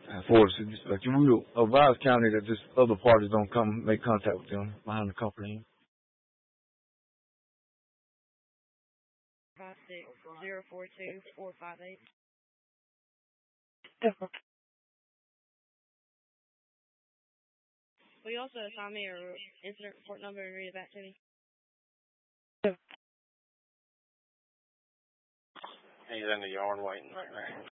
For us, like you will advise county that just other parties don't come make contact with them behind the company. 56042-458. Will you also assign me your incident report number and read it back to me? He's in the yard waiting right there.